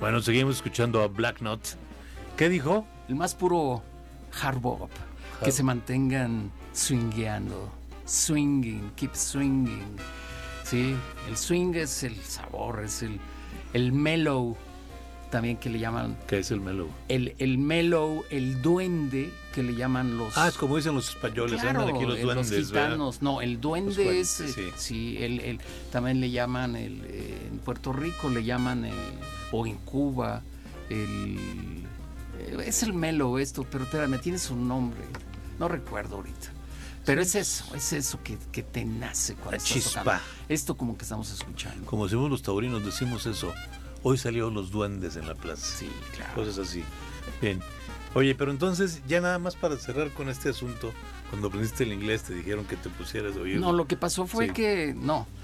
Bueno, seguimos escuchando a Black Knot. ¿Qué dijo? El más puro hard bop. Que se mantengan swingueando. Swinging, keep swinging. Sí, el swing es el sabor, es el mellow, también que le llaman. ¿Qué es el mellow? El mellow, el duende, que le llaman los. Es como dicen los españoles, claro, andan aquí los duendes. Los gitanos, ¿verdad? No, el duende es. Sí, también le llaman, en Puerto Rico le llaman, o en Cuba, es el mellow esto, pero espérame, tiene su nombre, no recuerdo ahorita. Pero es eso que te nace cuando estás chispa. Tocando. Esto como que estamos escuchando. Como decimos los taurinos, decimos eso. Hoy salieron los duendes en la plaza. Sí, claro. Cosas así. Bien. Oye, pero entonces, ya nada más para cerrar con este asunto, cuando aprendiste el inglés te dijeron que te pusieras a oír. No, lo que pasó fue que,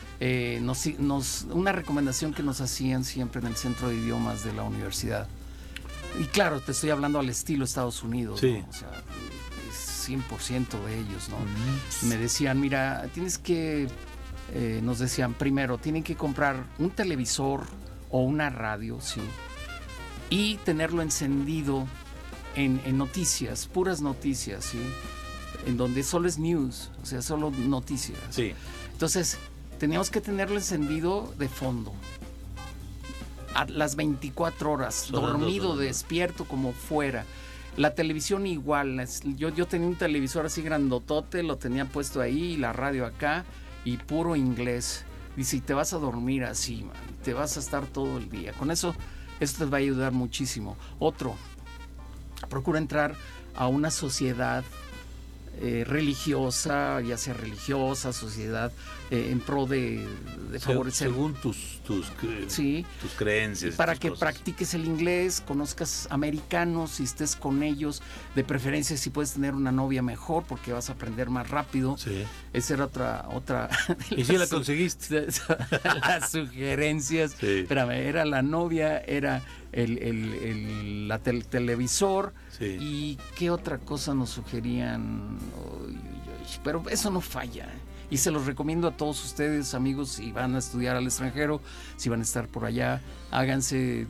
una recomendación que nos hacían siempre en el centro de idiomas de la universidad. Y claro, te estoy hablando al estilo Estados Unidos, sí. ¿no? O sea, 100% de ellos, ¿no? Me decían, mira, tienes que, nos decían, primero, tienen que comprar un televisor o una radio, sí, y tenerlo encendido en noticias, puras noticias, sí, en donde solo es news, o sea, solo noticias. Sí. Entonces, teníamos que tenerlo encendido de fondo, a las 24 horas, dormido, despierto, como fuera. La televisión igual, yo tenía un televisor así grandotote, lo tenía puesto ahí, la radio acá, y puro inglés. Dice, y te vas a dormir así, man, te vas a estar todo el día. Con eso te va a ayudar muchísimo. Otro, procura entrar a una sociedad religiosa, ya sea religiosa, sociedad, en pro de favorecer. Según tus creencias. Para que practiques el inglés, conozcas americanos y estés con ellos. De preferencia, si puedes tener una novia mejor, porque vas a aprender más rápido. Sí. Esa era otra ¿Y si la conseguiste? Las sugerencias. Sí. Espérame, era la novia, era el televisor. Sí. ¿Y qué otra cosa nos sugerían? Pero eso no falla. Y se los recomiendo a todos ustedes, amigos, si van a estudiar al extranjero, si van a estar por allá, háganse